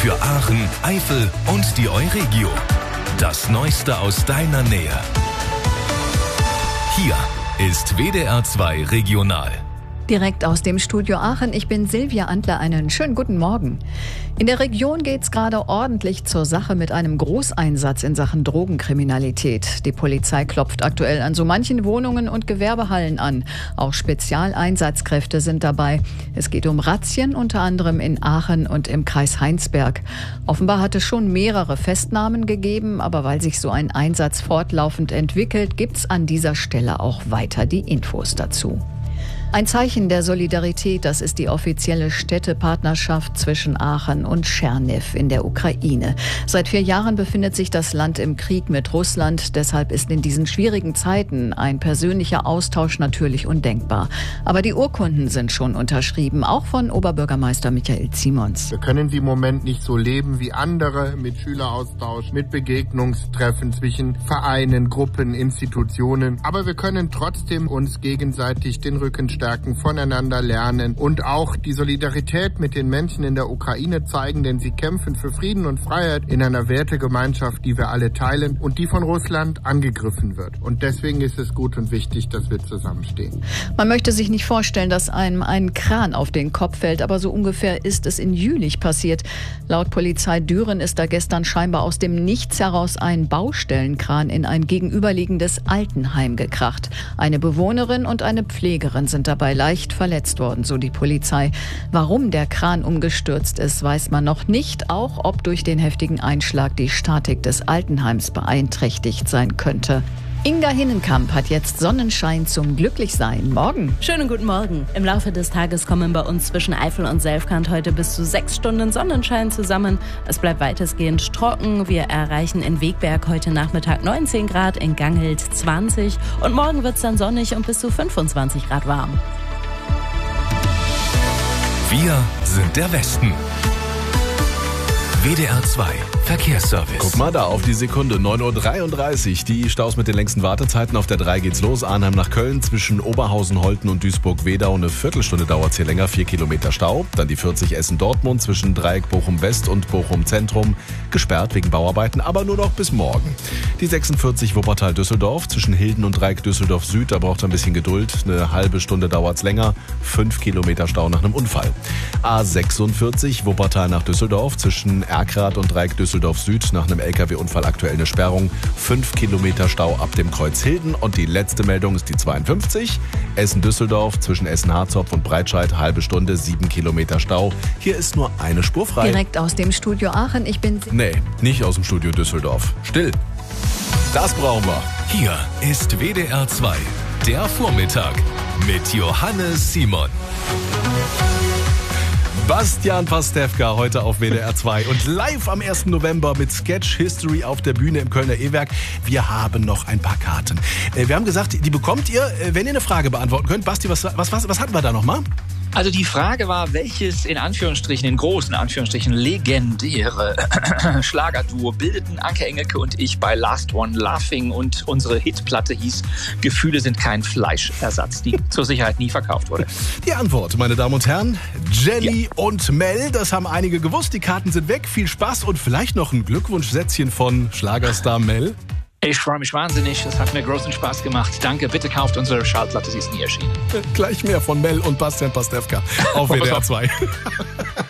für Aachen, Eifel und die Euregio. Das Neueste aus deiner Nähe. Hier ist WDR 2 Regional. Direkt aus dem Studio Aachen, ich bin Silvia Antler, einen schönen guten Morgen. In der Region geht's gerade ordentlich zur Sache mit einem Großeinsatz in Sachen Drogenkriminalität. Die Polizei klopft aktuell an so manchen Wohnungen und Gewerbehallen an. Auch Spezialeinsatzkräfte sind dabei. Es geht um Razzien, unter anderem in Aachen und im Kreis Heinsberg. Offenbar hat es schon mehrere Festnahmen gegeben, aber weil sich so ein Einsatz fortlaufend entwickelt, gibt's an dieser Stelle auch weiter die Infos dazu. Ein Zeichen der Solidarität, das ist die offizielle Städtepartnerschaft zwischen Aachen und Tscherniw in der Ukraine. Seit 4 Jahren befindet sich das Land im Krieg mit Russland. Deshalb ist in diesen schwierigen Zeiten ein persönlicher Austausch natürlich undenkbar. Aber die Urkunden sind schon unterschrieben, auch von Oberbürgermeister Michael Simons. Wir können sie im Moment nicht so leben wie andere, mit Schüleraustausch, mit Begegnungstreffen zwischen Vereinen, Gruppen, Institutionen. Aber wir können trotzdem uns gegenseitig den Rücken stärken, voneinander lernen und auch die Solidarität mit den Menschen in der Ukraine zeigen, denn sie kämpfen für Frieden und Freiheit in einer Wertegemeinschaft, die wir alle teilen und die von Russland angegriffen wird. Und deswegen ist es gut und wichtig, dass wir zusammenstehen. Man möchte sich nicht vorstellen, dass einem ein Kran auf den Kopf fällt, aber so ungefähr ist es in Jülich passiert. Laut Polizei Düren ist da gestern scheinbar aus dem Nichts heraus ein Baustellenkran in ein gegenüberliegendes Altenheim gekracht. Eine Bewohnerin und eine Pflegerin sind dabei leicht verletzt worden, so die Polizei. Warum der Kran umgestürzt ist, weiß man noch nicht. Auch ob durch den heftigen Einschlag die Statik des Altenheims beeinträchtigt sein könnte. Inga Hinnenkamp hat jetzt Sonnenschein zum Glücklichsein. Morgen. Schönen guten Morgen. Im Laufe des Tages kommen bei uns zwischen Eifel und Selfkant heute bis zu 6 Stunden Sonnenschein zusammen. Es bleibt weitestgehend trocken. Wir erreichen in Wegberg heute Nachmittag 19 Grad, in Gangelt 20 und morgen wird es dann sonnig und bis zu 25 Grad warm. Wir sind der Westen. WDR 2 Verkehrsservice. Guck mal da auf die Sekunde, 9:33 Uhr. Die Staus mit den längsten Wartezeiten. Auf der 3 geht's los. Arnheim nach Köln zwischen Oberhausen, Holten und Duisburg-Wedau. Eine Viertelstunde dauert's hier länger, 4 Kilometer Stau. Dann die 40 Essen-Dortmund zwischen Dreieck Bochum-West und Bochum-Zentrum. Gesperrt wegen Bauarbeiten, aber nur noch bis morgen. Die 46 Wuppertal-Düsseldorf zwischen Hilden und Dreieck Düsseldorf-Süd. Da braucht er ein bisschen Geduld. Eine halbe Stunde dauert's länger. 5 Kilometer Stau nach einem Unfall. A46 Wuppertal nach Düsseldorf zwischen Erkrath und Dreieck Düsseldorf-Süd nach einem LKW-Unfall aktuell eine Sperrung. 5 Kilometer Stau ab dem Kreuz Hilden. Und die letzte Meldung ist die 52. Essen-Düsseldorf zwischen Essen-Harzopf und Breitscheid. Halbe Stunde, 7 Kilometer Stau. Hier ist nur eine Spur frei. Direkt aus dem Studio Aachen. Ich bin... Nee, nicht aus dem Studio Düsseldorf. Still. Das brauchen wir. Hier ist WDR 2, der Vormittag mit Johannes Simon. Bastian Pastewka heute auf WDR 2 und live am 1. November mit Sketch History auf der Bühne im Kölner E-Werk. Wir haben noch ein paar Karten. Wir haben gesagt, die bekommt ihr, wenn ihr eine Frage beantworten könnt. Basti, was hatten wir da nochmal? Also die Frage war, welches in Anführungsstrichen, in großen Anführungsstrichen, legendäre Schlagerduo bildeten Anke Engelke und ich bei Last One Laughing, und unsere Hitplatte hieß Gefühle sind kein Fleischersatz, die zur Sicherheit nie verkauft wurde. Die Antwort, meine Damen und Herren, Jenny und Mel, das haben einige gewusst, die Karten sind weg, viel Spaß und vielleicht noch ein Glückwunschsätzchen von Schlagerstar Mel. Ich freue mich wahnsinnig, es hat mir großen Spaß gemacht. Danke, bitte kauft unsere Schallplatte, sie ist nie erschienen. Gleich mehr von Mel und Bastian Pastewka auf WDR 2.